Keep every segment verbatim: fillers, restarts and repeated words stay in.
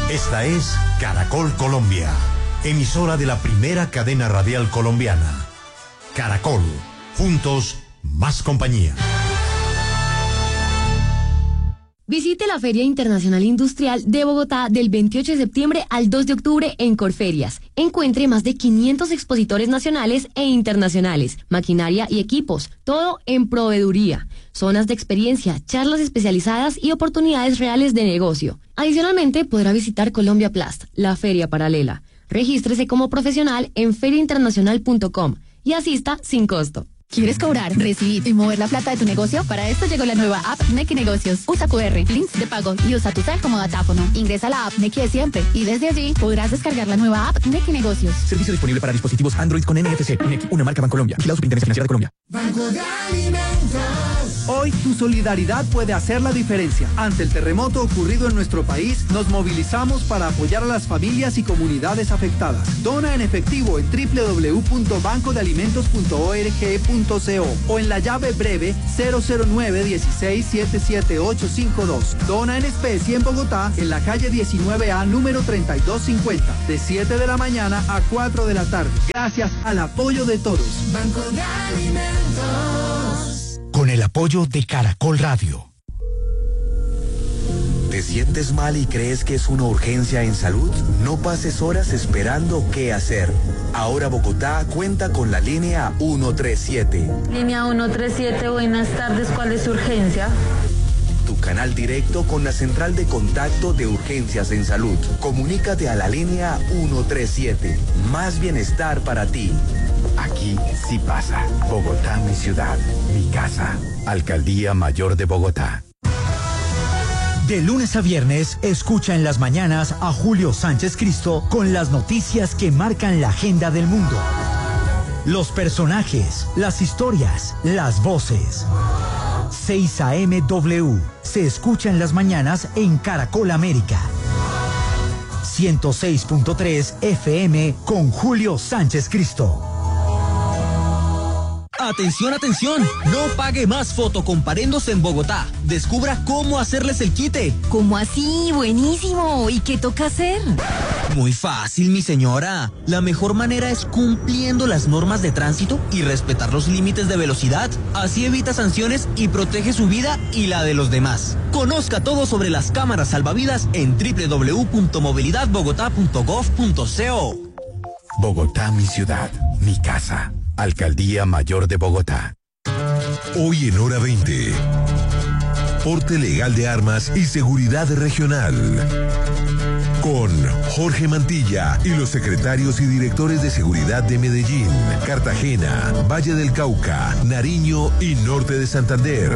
Esta es Caracol Colombia, emisora de la primera cadena radial colombiana. Caracol, juntos, más compañía. Visite la Feria Internacional Industrial de Bogotá del veintiocho de septiembre al dos de octubre en Corferias. Encuentre más de quinientos expositores nacionales e internacionales, maquinaria y equipos, todo en proveeduría, zonas de experiencia, charlas especializadas y oportunidades reales de negocio. Adicionalmente, podrá visitar Colombia Plast, la feria paralela. Regístrese como profesional en feria internacional punto com y asista sin costo. ¿Quieres cobrar, recibir y mover la plata de tu negocio? Para esto llegó la nueva app Nequi Negocios. Usa Q R, links de pago y usa tu cel como datáfono. Ingresa a la app Nequi de siempre y desde allí podrás descargar la nueva app Nequi Negocios. Servicio disponible para dispositivos Android con N F C. Nequi, una marca Bancolombia. Vigilado Superintendencia Financiera de Colombia. Banco de Alimentos. Hoy tu solidaridad puede hacer la diferencia. Ante el terremoto ocurrido en nuestro país, nos movilizamos para apoyar a las familias y comunidades afectadas. Dona en efectivo en doble u doble u doble u punto banco de alimentos punto org punto co o en la llave breve cero cero nueve dieciséis setenta y siete ochocientos cincuenta y dos. Dona en especie en Bogotá, en la calle diecinueve A, número treinta y dos cincuenta, de siete de la mañana a cuatro de la tarde. Gracias al apoyo de todos. Banco de Alimentos. Con el apoyo de Caracol Radio. ¿Te sientes mal y crees que es una urgencia en salud? No pases horas esperando qué hacer. Ahora Bogotá cuenta con la línea ciento treinta y siete. Línea ciento treinta y siete, buenas tardes, ¿cuál es su urgencia? Tu canal directo con la central de contacto de urgencias en salud. Comunícate a la línea ciento treinta y siete. Más bienestar para ti. Aquí sí pasa. Bogotá, mi ciudad, mi casa. Alcaldía Mayor de Bogotá. De lunes a viernes, escucha en las mañanas a Julio Sánchez Cristo con las noticias que marcan la agenda del mundo. Los personajes, las historias, las voces. seis A M W se escucha en las mañanas en Caracol América. ciento seis punto tres F M con Julio Sánchez Cristo. Atención, atención, no pague más fotocomparendos en Bogotá. Descubra cómo hacerles el quite. ¿Cómo así? Buenísimo. ¿Y qué toca hacer? Muy fácil, mi señora. La mejor manera es cumpliendo las normas de tránsito y respetar los límites de velocidad. Así evita sanciones y protege su vida y la de los demás. Conozca todo sobre las cámaras salvavidas en doble u doble u doble u punto movilidad bogotá punto gov punto co. Bogotá, mi ciudad, mi casa. Alcaldía Mayor de Bogotá. Hoy en Hora veinte. Porte legal de armas y seguridad regional. Con Jorge Mantilla y los secretarios y directores de seguridad de Medellín, Cartagena, Valle del Cauca, Nariño y Norte de Santander.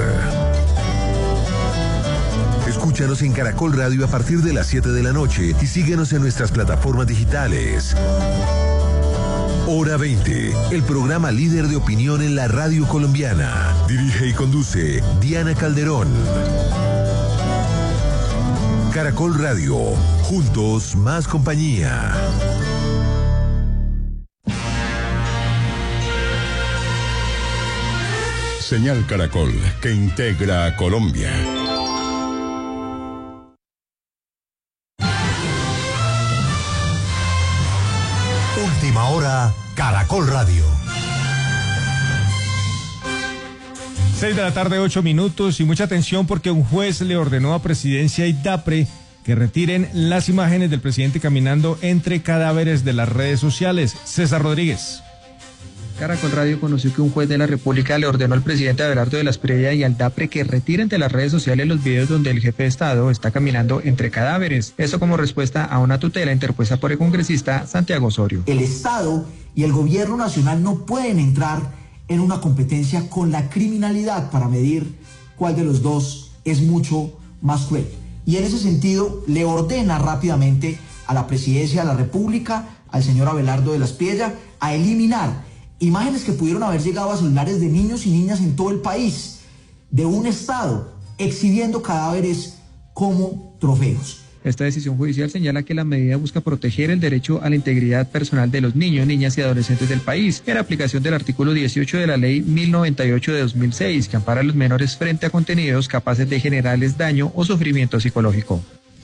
Escúchanos en Caracol Radio a partir de las siete de la noche y síguenos en nuestras plataformas digitales. Hora veinte, el programa líder de opinión en la radio colombiana. Dirige y conduce Diana Calderón. Caracol Radio, juntos más compañía. Señal Caracol, que integra a Colombia. Última hora, Caracol Radio. Seis de la tarde, ocho minutos, y mucha atención porque un juez le ordenó a Presidencia y DAPRE que retiren las imágenes del presidente caminando entre cadáveres de las redes sociales. César Rodríguez. Caracol Radio conoció que un juez de la República le ordenó al presidente Abelardo de la Espriella y al DAPRE que retiren de las redes sociales los videos donde el jefe de Estado está caminando entre cadáveres. Esto como respuesta a una tutela interpuesta por el congresista Santiago Osorio. El Estado y el gobierno nacional no pueden entrar en una competencia con la criminalidad para medir cuál de los dos es mucho más cruel. Y en ese sentido le ordena rápidamente a la Presidencia de la República, al señor Abelardo de la Espriella, a eliminar imágenes que pudieron haber llegado a celulares de niños y niñas en todo el país, de un Estado exhibiendo cadáveres como trofeos. Esta decisión judicial señala que la medida busca proteger el derecho a la integridad personal de los niños, niñas y adolescentes del país, en aplicación del artículo dieciocho de la Ley mil noventa y ocho de dos mil seis, que ampara a los menores frente a contenidos capaces de generarles daño o sufrimiento psicológico.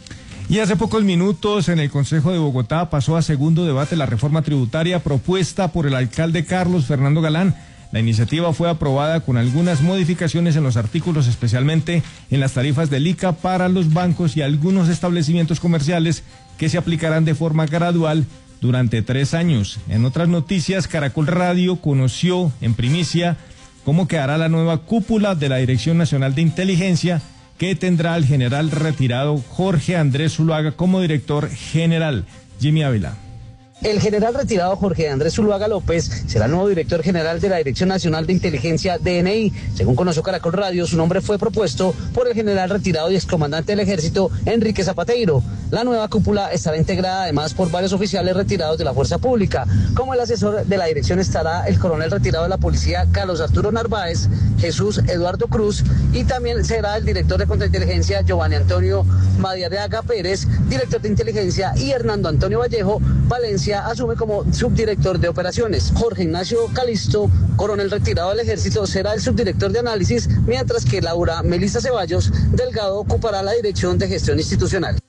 Y hace pocos minutos en el Consejo de Bogotá pasó a segundo debate la reforma tributaria propuesta por el alcalde Carlos Fernando Galán. La iniciativa fue aprobada con algunas modificaciones en los artículos, especialmente en las tarifas del I C A para los bancos y algunos establecimientos comerciales que se aplicarán de forma gradual durante tres años. En otras noticias, Caracol Radio conoció en primicia cómo quedará la nueva cúpula de la Dirección Nacional de Inteligencia, que tendrá al general retirado Jorge Andrés Zuluaga como director general. Jimmy Ávila. El general retirado Jorge Andrés Zuluaga López será el nuevo director general de la Dirección Nacional de Inteligencia, D N I. Según conoció Caracol Radio, su nombre fue propuesto por el general retirado y excomandante del Ejército, Enrique Zapateiro. La nueva cúpula estará integrada además por varios oficiales retirados de la Fuerza Pública. Como el asesor de la dirección estará el coronel retirado de la Policía, Carlos Arturo Narváez, Jesús Eduardo Cruz, y también será el director de Contrainteligencia, Giovanni Antonio Madariaga Pérez, director de Inteligencia, y Hernando Antonio Vallejo Valencia asume como subdirector de operaciones. Jorge Ignacio Calisto, coronel retirado del Ejército, será el subdirector de análisis, mientras que Laura Melissa Ceballos Delgado ocupará la dirección de gestión institucional.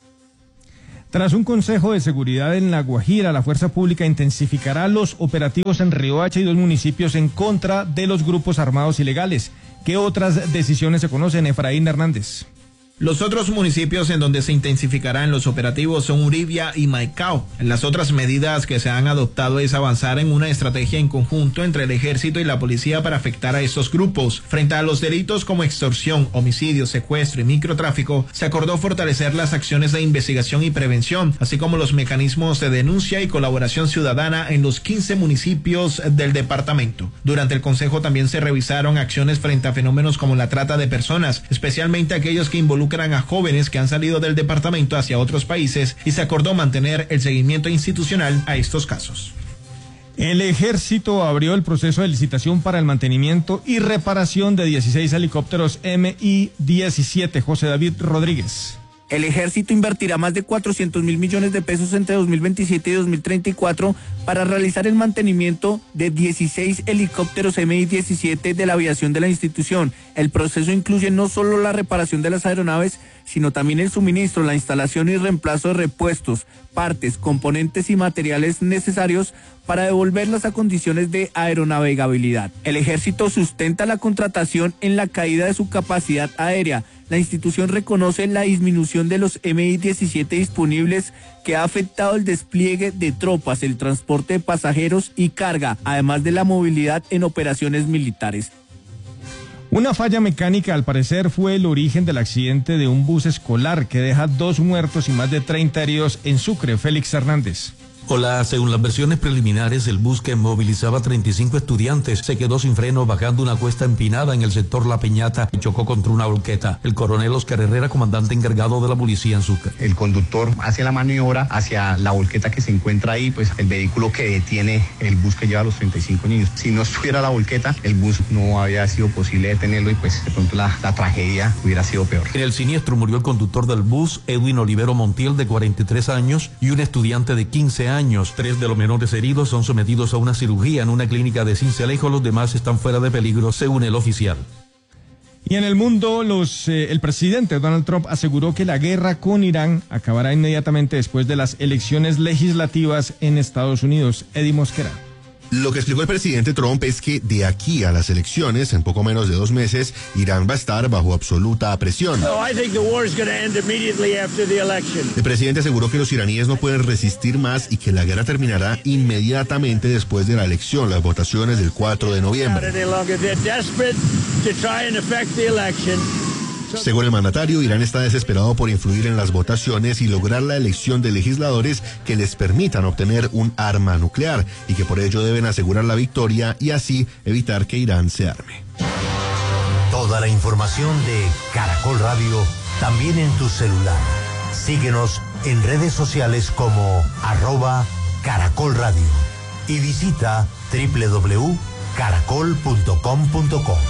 Tras un consejo de seguridad en La Guajira, la Fuerza Pública intensificará los operativos en Riohacha y dos municipios en contra de los grupos armados ilegales. ¿Qué otras decisiones se conocen, Efraín Hernández? Los otros municipios en donde se intensificarán los operativos son Uribia y Maicao. Las otras medidas que se han adoptado es avanzar en una estrategia en conjunto entre el ejército y la policía para afectar a estos grupos. Frente a los delitos como extorsión, homicidio, secuestro y microtráfico, se acordó fortalecer las acciones de investigación y prevención, así como los mecanismos de denuncia y colaboración ciudadana en los quince municipios del departamento. Durante el consejo también se revisaron acciones frente a fenómenos como la trata de personas, especialmente aquellos que involucran a jóvenes que han salido del departamento hacia otros países, y se acordó mantener el seguimiento institucional a estos casos. El Ejército abrió el proceso de licitación para el mantenimiento y reparación de dieciséis helicópteros M I diecisiete. José David Rodríguez. El Ejército invertirá más de cuatrocientos mil millones de pesos entre dos mil veintisiete y dos mil treinta y cuatro para realizar el mantenimiento de dieciséis helicópteros M I diecisiete de la aviación de la institución. El proceso incluye no solo la reparación de las aeronaves, sino también el suministro, la instalación y reemplazo de repuestos, partes, componentes y materiales necesarios para devolverlas a condiciones de aeronavegabilidad. El Ejército sustenta la contratación en la caída de su capacidad aérea. La institución reconoce la disminución de los M I diecisiete disponibles que ha afectado el despliegue de tropas, el transporte de pasajeros y carga, además de la movilidad en operaciones militares. Una falla mecánica, al parecer, fue el origen del accidente de un bus escolar que deja dos muertos y más de treinta heridos en Sucre. Félix Hernández. Hola, según las versiones preliminares, el bus que movilizaba treinta y cinco estudiantes se quedó sin freno bajando una cuesta empinada en el sector La Peñata y chocó contra una volqueta. El coronel Oscar Herrera, comandante encargado de la policía en Sucre. El conductor hace la maniobra hacia la volqueta que se encuentra ahí, pues el vehículo que detiene el bus que lleva a los treinta y cinco niños. Si no estuviera la volqueta, el bus no había sido posible detenerlo y pues de pronto la, la tragedia hubiera sido peor. En el siniestro murió el conductor del bus, Edwin Olivero Montiel, de cuarenta y tres años, y un estudiante de quince años. Tres de los menores heridos son sometidos a una cirugía en una clínica de Cincelejo. Los demás están fuera de peligro, según el oficial. Y en el mundo, los, eh, el presidente Donald Trump aseguró que la guerra con Irán acabará inmediatamente después de las elecciones legislativas en Estados Unidos. Eddie Mosquera. Lo que explicó el presidente Trump es que de aquí a las elecciones, en poco menos de dos meses, Irán va a estar bajo absoluta presión. El presidente aseguró que los iraníes no pueden resistir más y que la guerra terminará inmediatamente después de la elección, las votaciones del cuatro de noviembre. Según el mandatario, Irán está desesperado por influir en las votaciones y lograr la elección de legisladores que les permitan obtener un arma nuclear y que por ello deben asegurar la victoria y así evitar que Irán se arme. Toda la información de Caracol Radio también en tu celular. Síguenos en redes sociales como arroba Caracol Radio y visita doble u doble u doble u punto caracol punto com punto co.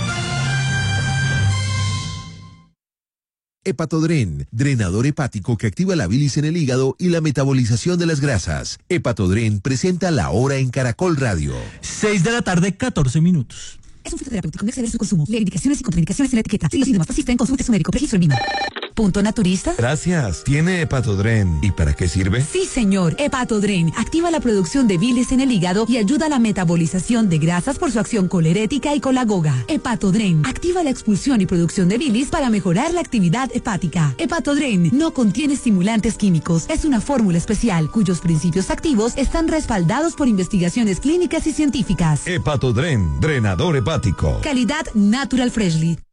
Hepatodren, drenador hepático que activa la bilis en el hígado y la metabolización de las grasas. Hepatodren presenta La Hora en Caracol Radio. seis de la tarde, catorce minutos. Es un fitoterapéutico, no exceder su consumo. Lee indicaciones y contraindicaciones en la etiqueta. Si los síntomas persisten, consulte a su médico. Registro en línea. Punto naturista. Gracias. Tiene Hepatodren. ¿Y para qué sirve? Sí, señor. Hepatodren activa la producción de bilis en el hígado y ayuda a la metabolización de grasas por su acción colerética y colagoga. Hepatodren activa la expulsión y producción de bilis para mejorar la actividad hepática. Hepatodren no contiene estimulantes químicos. Es una fórmula especial cuyos principios activos están respaldados por investigaciones clínicas y científicas. Hepatodren, drenador hepático. Calidad Natural Freshly.